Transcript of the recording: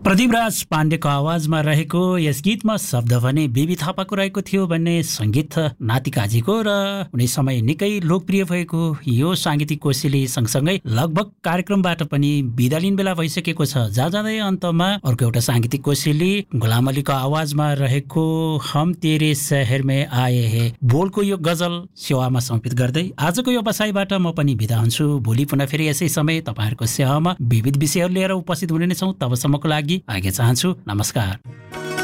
प्रदीपराज पाण्डेको आवाजमा रहेको यस गीतमा शब्द भने बिबी थापाको रहेको थियो भन्ने सङ्गीत नातिकाजीको र कुनै समय निकै लोकप्रिय भएको यो साङ्गीतिक कोसेली सँगसँगै लगभग कार्यक्रमबाट पनि बिदा लिने बेला भइसकेको छ। जाँदै अन्तमा अर्को एउटा साङ्गीतिक कोसेली गुलाम अलीको आवाजमा रहेको हम तेरे शहर में आए हे बोलको यो गजल सेवामा समर्पित गर्दै आजको यो बसाइबाट म पनि बिदा हुन्छु। भोलि पुनः फेरि यसै समय तपाईँहरूको सेवामा विविध विषयहरू लिएर उपस्थित हुने नै छौँ। तबसम्मको लागि आज्ञा चाहन्छु। नमस्कार।